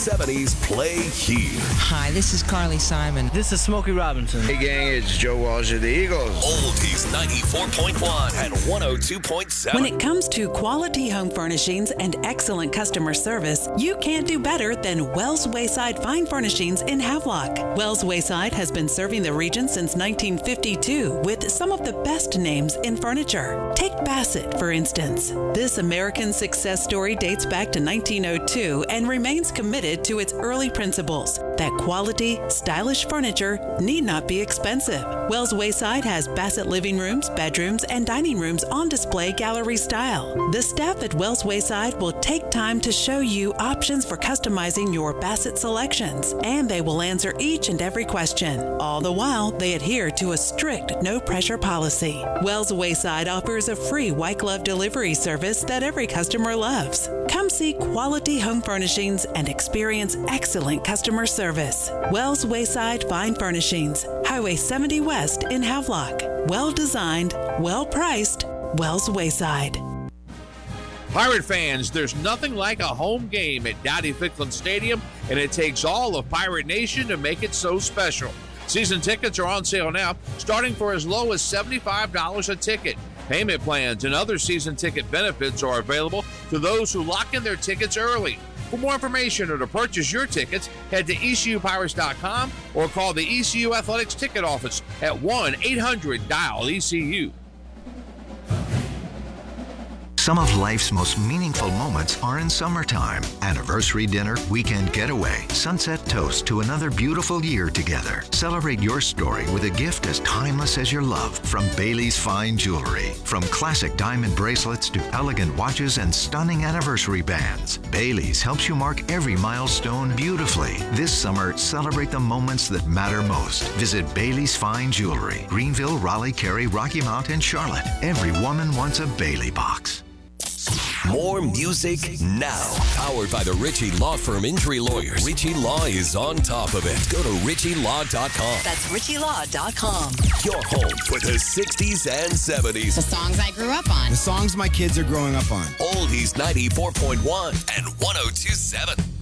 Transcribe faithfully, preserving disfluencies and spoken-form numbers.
seventies play here. Hi, this is Carly Simon. This is Smokey Robinson. Hey gang, it's Joe Walsh of the Eagles. Oldies ninety-four point one and one oh two point seven. When it comes to quality home furnishings and excellent customer service, you can't do better than Wells Wayside Fine Furnishings in Havelock. Wells Wayside has been serving the region since nineteen fifty-two with some of the best names in furniture. Take Bassett, for instance. This American success story dates back to nineteen oh two and remains committed to its early principles that quality, stylish furniture need not be expensive. Wells Wayside has Bassett living rooms, bedrooms, and dining rooms on display gallery style. The staff at Wells Wayside will take time to show you options for customizing your Bassett selections, and they will answer each and every question. All the while, they adhere to a strict no-pressure policy. Wells Wayside offers a free white glove delivery service that every customer loves. Come see quality home furnishings and experience excellent customer service. Wells Wayside Fine Furnishings, Highway seventy West in Havelock. Well designed, well priced, Wells Wayside. Pirate fans, there's nothing like a home game at Dowdy-Ficklin Stadium, and it takes all of Pirate Nation to make it so special. Season tickets are on sale now, starting for as low as seventy-five dollars a ticket. Payment plans and other season ticket benefits are available to those who lock in their tickets early. For more information or to purchase your tickets, head to E C U Pirates dot com or call the E C U Athletics ticket office at one eight hundred dial E C U. Some of life's most meaningful moments are in summertime. Anniversary dinner, weekend getaway, sunset toast to another beautiful year together. Celebrate your story with a gift as timeless as your love from Bailey's Fine Jewelry. From classic diamond bracelets to elegant watches and stunning anniversary bands, Bailey's helps you mark every milestone beautifully. This summer, celebrate the moments that matter most. Visit Bailey's Fine Jewelry, Greenville, Raleigh, Cary, Rocky Mount, and Charlotte. Every woman wants a Bailey box. More music now. Powered by the Ritchie Law Firm Injury Lawyers. Ritchie Law is on top of it. Go to Ritchie Law dot com. That's Ritchie Law dot com. Your home for the sixties and seventies. The songs I grew up on. The songs my kids are growing up on. Oldies ninety-four point one and one oh two point seven.